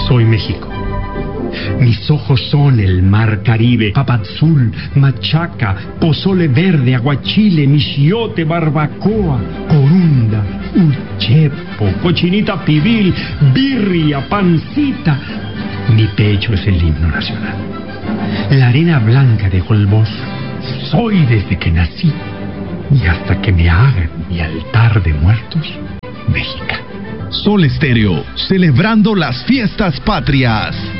Soy México. Mis ojos son el mar Caribe, papadzul, machaca, pozole verde, aguachile, michiote, barbacoa, corunda, uchepo, cochinita pibil, birria, pancita. Mi pecho es el himno nacional. La arena blanca de Holbox. Soy desde que nací y hasta que me hagan mi altar de muertos, mexicano. Sol Estéreo, celebrando las fiestas patrias.